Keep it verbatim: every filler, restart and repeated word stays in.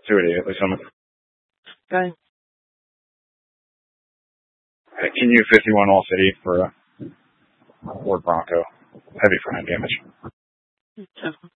Two immediately, summon. Okay. Can you fifty-one all city for uh, Lord Bronco? Heavy front damage. So,